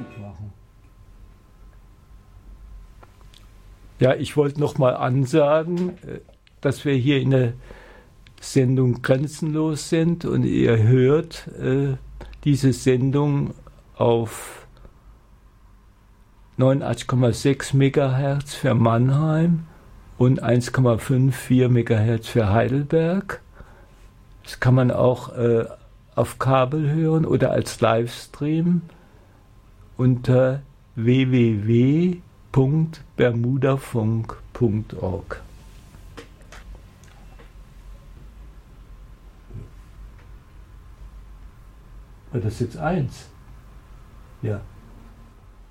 Musik machen. Ja, ich wollte noch mal ansagen, dass wir hier in der Sendung Grenzenlos sind und ihr hört diese Sendung auf 89,6 MHz für Mannheim und 1,54 MHz für Heidelberg. Das kann man auch auf Kabel hören oder als Livestream unter www.bermudafunk.org. War das jetzt 1? Ja.